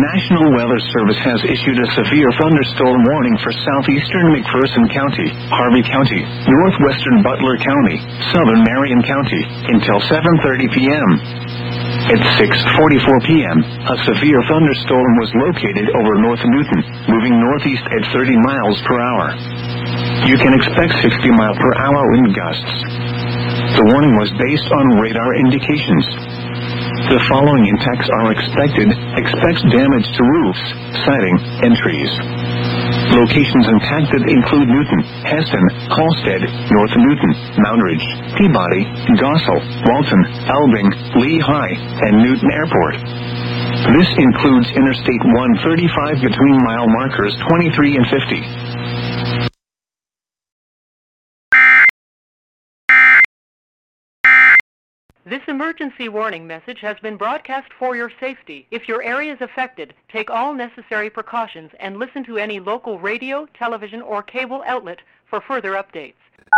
National Weather Service has issued a severe thunderstorm warning for southeastern McPherson County, Harvey County, northwestern Butler County, southern Marion County, until 7:30 p.m. At 6:44 p.m., a severe thunderstorm was located over North Newton, moving northeast at 30 miles per hour. You can expect 60-mile-per-hour wind gusts. The warning was based on radar indications. The following impacts are expected. Expect damage to roofs, siding, and trees. Locations impacted include Newton, Heston, Halstead, North Newton, Moundridge, Peabody, Gossel, Walton, Elbing, Lehigh, and Newton Airport. This includes Interstate 135 between mile markers 23 and 50. This emergency warning message has been broadcast for your safety. If your area is affected, take all necessary precautions and listen to any local radio, television, or cable outlet for further updates.